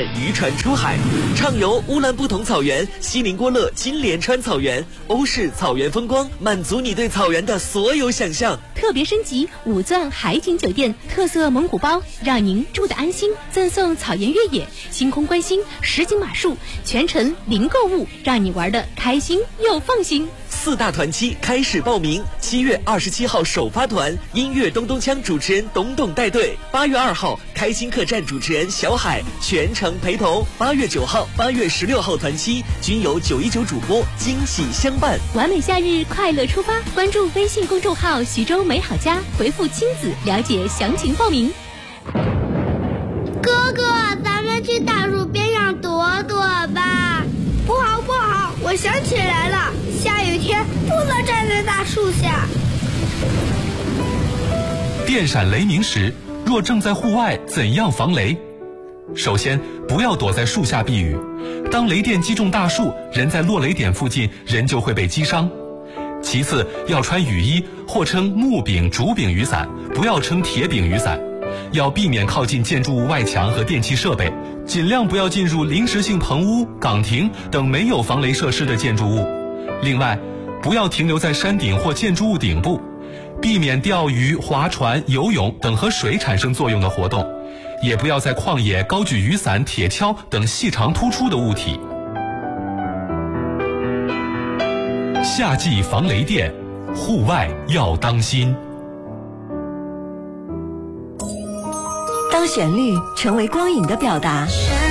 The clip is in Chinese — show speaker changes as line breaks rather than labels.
便渔船出海。畅游乌兰布统草原、锡林郭勒金莲川草原，欧式草原风光，满足你对草原的所有想象。
特别升级5钻海景酒店，特色蒙古包，让您住得安心。赠送草原越野、星空观星、实景马术，全程零购物，让你玩得开心又放心。
4大团期开始报名，7月27号首发团，音乐咚咚锵主持人董董带队；8月2号开心客栈主持人小海全程陪同；8月9号、8月16号团期均由919主播惊喜相伴。
完美夏日，快乐出发！关注微信公众号徐州美好家，回复亲子了解详情报名。
哥哥，咱们去大树边上躲躲吧。
不好不好，我想起来了，下雨天不能站在大树下。
电闪雷鸣时，若正在户外，怎样防雷？首先，不要躲在树下避雨。当雷电击中大树，人在落雷点附近，人就会被击伤。其次，要穿雨衣，或称木柄、竹柄雨伞，不要称铁柄雨伞。要避免靠近建筑物外墙和电气设备，尽量不要进入临时性棚屋、岗亭等没有防雷设施的建筑物。另外，不要停留在山顶或建筑物顶部，避免钓鱼、划船、游泳等和水产生作用的活动，也不要在旷野高举雨伞、铁锹等细长突出的物体。夏季防雷电，户外要当心。
当旋律成为光影的表达，